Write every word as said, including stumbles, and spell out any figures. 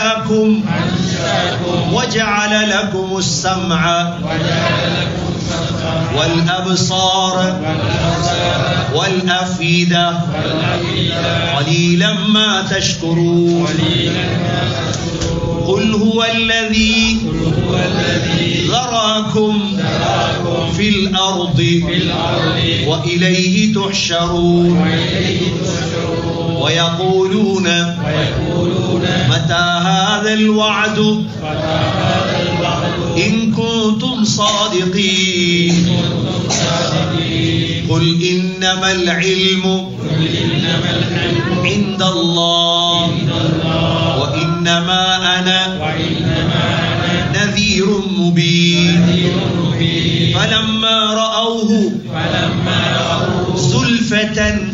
وجعل لكم السمع والأبصار والأفئدة قليلا ما تشكرون قل هو الذي ذراكم في الأرض وإليه تحشرون ويقولون متى هذا الوعد إن كنتم صادقين قل إنما العلم عند الله وإنما أنا نذير مبين فلما رأوه زلفة